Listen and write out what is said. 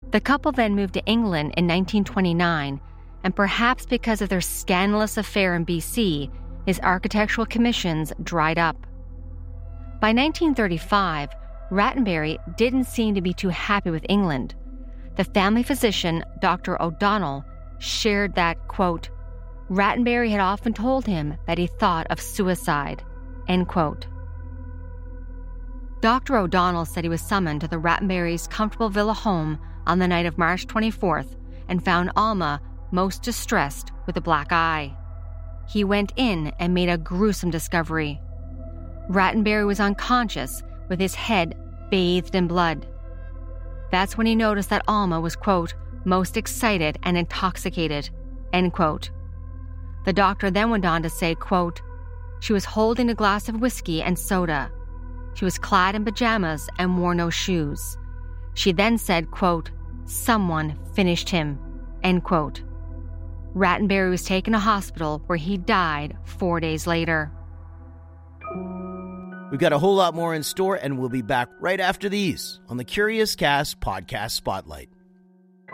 The couple then moved to England in 1929, and perhaps because of their scandalous affair in BC, his architectural commissions dried up. By 1935, Rattenbury didn't seem to be too happy with England. The family physician, Dr. O'Donnell, shared that, quote, Rattenbury had often told him that he thought of suicide, end quote. Dr. O'Donnell said he was summoned to the Rattenbury's comfortable villa home on the night of March 24th and found Alma most distressed with a black eye. He went in and made a gruesome discovery. Rattenbury was unconscious with his head bathed in blood. That's when he noticed that Alma was, quote, most excited and intoxicated, end quote. The doctor then went on to say, quote, she was holding a glass of whiskey and soda. She was clad in pajamas and wore no shoes. She then said, quote, someone finished him, end quote. Rattenbury was taken to hospital where he died 4 days later. We've got a whole lot more in store, and we'll be back right after these on the Curious Cast Podcast Spotlight.